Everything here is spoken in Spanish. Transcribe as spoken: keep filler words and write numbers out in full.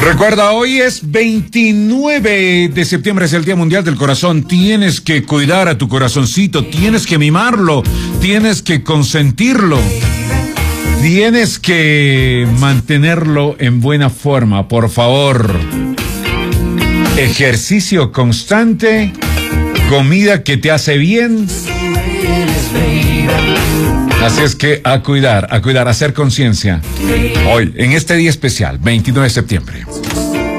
Recuerda, hoy es veintinueve de septiembre, es el Día Mundial del Corazón. Tienes que cuidar a tu corazoncito, tienes que mimarlo, tienes que consentirlo, tienes que mantenerlo en buena forma, por favor. Ejercicio constante, comida que te hace bien. Así es que a cuidar, a cuidar, a hacer conciencia. Hoy, en este día especial, veintinueve de septiembre.